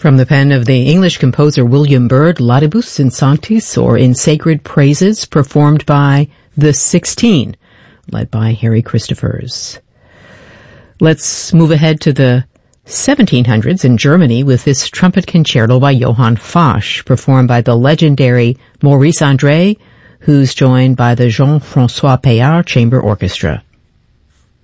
From the pen of the English composer William Byrd, Laudibus in Sanctis, or In Sacred Praises, performed by the 16, led by Harry Christophers. Let's move ahead to the 1700s in Germany with this trumpet concerto by Johann Fasch, performed by the legendary Maurice André, who's joined by the Jean-François Payard Chamber Orchestra.